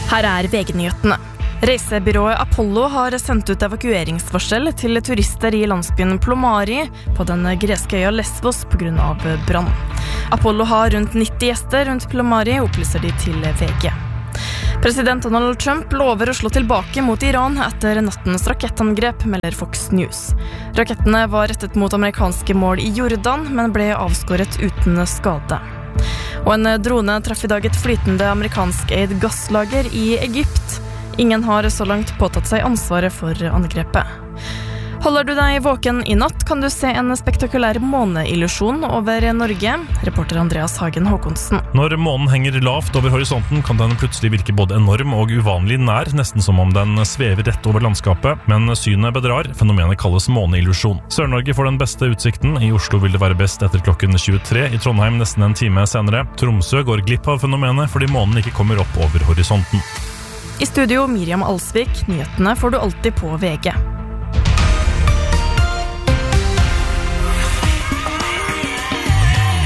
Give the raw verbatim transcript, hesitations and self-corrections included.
Her er V G-nyhetene. Reisebyrået Apollo har sendt ut evakueringsvarsel til turister i landsbyen Plomari på den greske øya Lesvos på grunn av brann. Apollo har rundt nitti gjester rundt Plomari, opplyser de til V G. President Donald Trump lover å slå tilbake mot Iran etter nattens rakettangrep, melder Fox News. Rakettene var rettet mot amerikanske mål i Jordan, men ble avskåret uten skade. Og en drone traff i dag et flytende amerikansk-eid gasslager i Egypt. Ingen har så langt påtatt seg ansvaret for angrepet. Holder du deg våken i natt, kan du se en spektakulær måneillusjon over Norge. Reporter Andreas Hagen Håkonsen. Når månen henger lavt over horisonten, kan den plutselig virke både enorm og uvanlig nær, nesten som om den svever rett over landskapet. Men synet bedrar. Fenomenet kalles måneillusjon. Sør-Norge får den beste utsikten. I Oslo vil det være best etter klokken tjuetre. I Trondheim nesten en time senere. Tromsø går glipp av fenomenet fordi månen ikke kommer opp over horisonten. I studio Miriam Alsvik. Nyhetene får du alltid på V G.